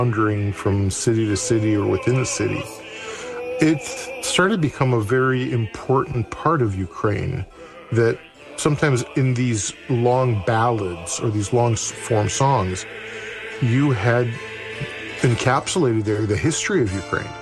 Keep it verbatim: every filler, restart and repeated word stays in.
wandering from city to city or within a city, it started to become a very important part of Ukraine that sometimes in these long ballads or these long form songs, you had encapsulated there the history of Ukraine.